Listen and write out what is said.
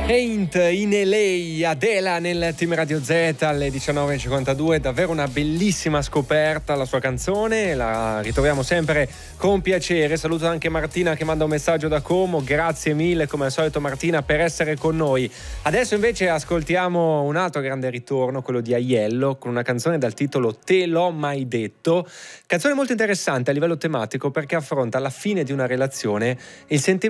Paint in LA, Adela nel Team Radio Z alle 19.52, davvero una bellissima scoperta la sua canzone, la ritroviamo sempre con piacere. Saluto anche Martina che manda un messaggio da Como, grazie mille come al solito Martina per essere con noi. Adesso invece ascoltiamo un altro grande ritorno, quello di Aiello, con una canzone dal titolo Te l'ho mai detto, canzone molto interessante a livello tematico perché affronta alla fine di una relazione il sentimento